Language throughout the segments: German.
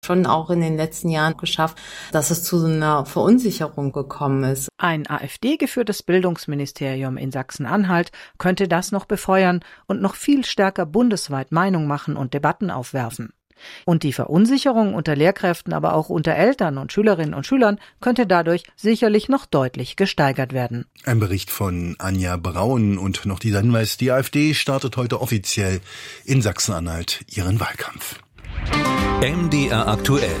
schon auch in den letzten Jahren geschafft, dass es zu so einer Verunsicherung gekommen ist. Ein AfD-geführtes Bildungsministerium in Sachsen-Anhalt könnte das noch befeuern und noch viel stärker bundesweit Meinung machen und Debatten aufwerfen. Und die Verunsicherung unter Lehrkräften, aber auch unter Eltern und Schülerinnen und Schülern könnte dadurch sicherlich noch deutlich gesteigert werden. Ein Bericht von Anja Braun und noch dieser Hinweis, die AfD startet heute offiziell in Sachsen-Anhalt ihren Wahlkampf. MDR aktuell.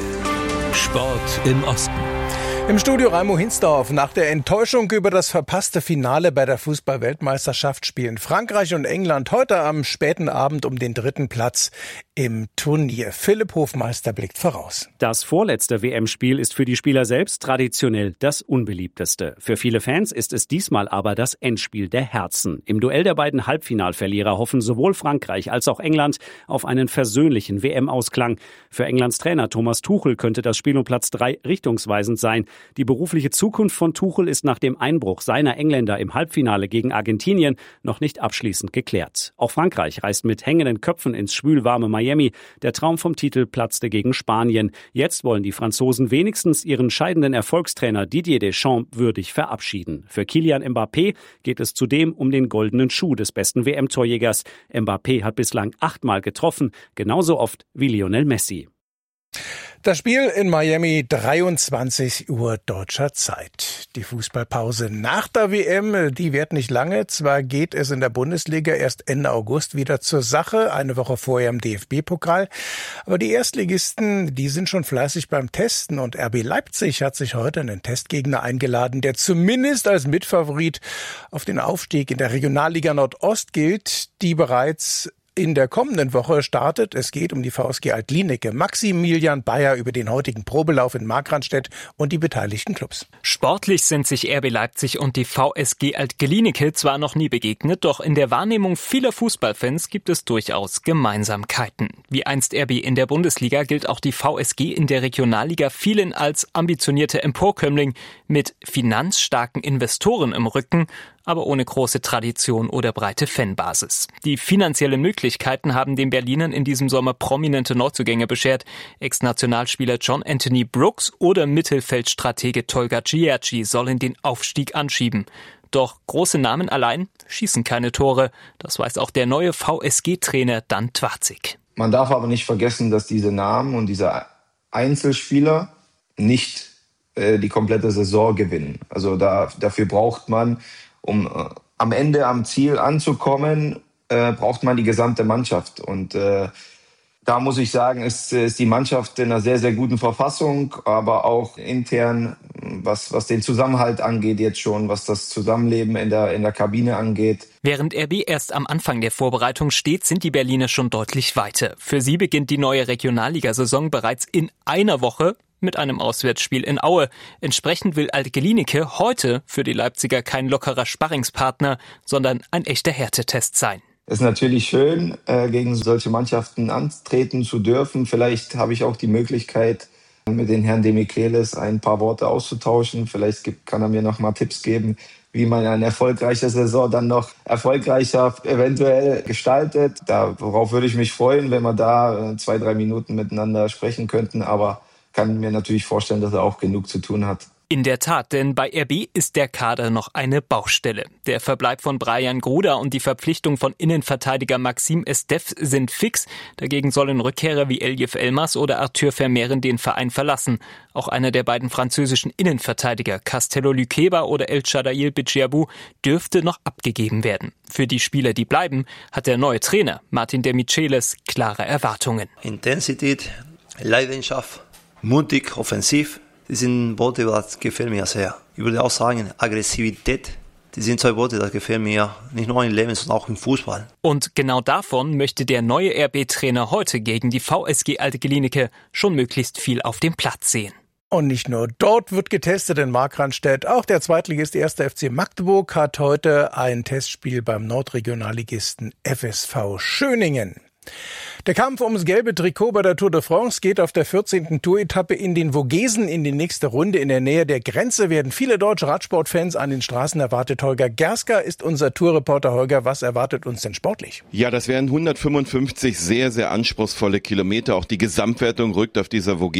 Sport im Osten. Im Studio Raimo Hinsdorf. Nach der Enttäuschung über das verpasste Finale bei der Fußball-Weltmeisterschaft spielen Frankreich und England heute am späten Abend um den 3. Platz im Turnier. Philipp Hofmeister blickt voraus. Das vorletzte WM-Spiel ist für die Spieler selbst traditionell das unbeliebteste. Für viele Fans ist es diesmal aber das Endspiel der Herzen. Im Duell der beiden Halbfinalverlierer hoffen sowohl Frankreich als auch England auf einen versöhnlichen WM-Ausklang. Für Englands Trainer Thomas Tuchel könnte das Spiel um Platz 3 richtungsweisend sein. Die berufliche Zukunft von Tuchel ist nach dem Einbruch seiner Engländer im Halbfinale gegen Argentinien noch nicht abschließend geklärt. Auch Frankreich reist mit hängenden Köpfen ins schwülwarme Miami. Der Traum vom Titel platzte gegen Spanien. Jetzt wollen die Franzosen wenigstens ihren scheidenden Erfolgstrainer Didier Deschamps würdig verabschieden. Für Kylian Mbappé geht es zudem um den goldenen Schuh des besten WM-Torjägers. Mbappé hat bislang 8-mal getroffen, genauso oft wie Lionel Messi. Das Spiel in Miami, 23 Uhr deutscher Zeit. Die Fußballpause nach der WM, die währt nicht lange. Zwar geht es in der Bundesliga erst Ende August wieder zur Sache, eine Woche vorher im DFB-Pokal. Aber die Erstligisten, die sind schon fleißig beim Testen. Und RB Leipzig hat sich heute einen Testgegner eingeladen, der zumindest als Mitfavorit auf den Aufstieg in der Regionalliga Nordost gilt, die bereits in der kommenden Woche startet. Es geht um die VSG Alt-Glienicke. Maximilian Bayer über den heutigen Probelauf in Markranstädt und die beteiligten Clubs. Sportlich sind sich RB Leipzig und die VSG Alt-Glienicke zwar noch nie begegnet, doch in der Wahrnehmung vieler Fußballfans gibt es durchaus Gemeinsamkeiten. Wie einst RB in der Bundesliga gilt auch die VSG in der Regionalliga vielen als ambitionierte Emporkömmling mit finanzstarken Investoren im Rücken, aber ohne große Tradition oder breite Fanbasis. Die finanziellen Möglichkeiten haben den Berlinern in diesem Sommer prominente Neuzugänge beschert. Ex-Nationalspieler John Anthony Brooks oder Mittelfeldstratege Tolga Ciherci sollen den Aufstieg anschieben. Doch große Namen allein schießen keine Tore. Das weiß auch der neue VSG-Trainer Dan Twardzik. Man darf aber nicht vergessen, dass diese Namen und diese Einzelspieler nicht die komplette Saison gewinnen. Also dafür braucht man, um am Ende am Ziel anzukommen, braucht man die gesamte Mannschaft. Und da muss ich sagen, ist die Mannschaft in einer sehr, sehr guten Verfassung, aber auch intern, was den Zusammenhalt angeht jetzt schon, was das Zusammenleben in der Kabine angeht. Während RB erst am Anfang der Vorbereitung steht, sind die Berliner schon deutlich weiter. Für sie beginnt die neue Regionalligasaison bereits in einer Woche mit einem Auswärtsspiel in Aue. Entsprechend will Alt-Glienicke heute für die Leipziger kein lockerer Sparringspartner, sondern ein echter Härtetest sein. Es ist natürlich schön, gegen solche Mannschaften antreten zu dürfen. Vielleicht habe ich auch die Möglichkeit, mit den Herrn de Michelis ein paar Worte auszutauschen. Vielleicht kann er mir noch mal Tipps geben, wie man eine erfolgreiche Saison dann noch erfolgreicher eventuell gestaltet. Worauf würde ich mich freuen, wenn wir da 2-3 Minuten miteinander sprechen könnten. Aber kann mir natürlich vorstellen, dass er auch genug zu tun hat. In der Tat, denn bei RB ist der Kader noch eine Baustelle. Der Verbleib von Brian Gruda und die Verpflichtung von Innenverteidiger Maxime Estef sind fix. Dagegen sollen Rückkehrer wie Elif Elmas oder Arthur Vermeeren den Verein verlassen. Auch einer der beiden französischen Innenverteidiger, Castello Luqueba oder El Chadail Bidjiabou, dürfte noch abgegeben werden. Für die Spieler, die bleiben, hat der neue Trainer Martin de Michelis klare Erwartungen. Intensität, Leidenschaft, mutig, offensiv. Das sind Worte, das gefällt mir sehr. Ich würde auch sagen, Aggressivität. Das sind 2 Worte, das gefällt mir nicht nur im Leben, sondern auch im Fußball. Und genau davon möchte der neue RB-Trainer heute gegen die VSG Alt-Glienicke schon möglichst viel auf dem Platz sehen. Und nicht nur dort wird getestet in Markranstädt. Auch der Zweitligist 1. FC Magdeburg hat heute ein Testspiel beim Nordregionalligisten FSV Schöningen. Der Kampf ums gelbe Trikot bei der Tour de France geht auf der 14. Tour-Etappe in den Vogesen in die nächste Runde. In der Nähe der Grenze werden viele deutsche Radsportfans an den Straßen erwartet. Holger Gersker ist unser Tourreporter. Holger, was erwartet uns denn sportlich? Ja, das wären 155 sehr, sehr anspruchsvolle Kilometer. Auch die Gesamtwertung rückt auf dieser Vogesen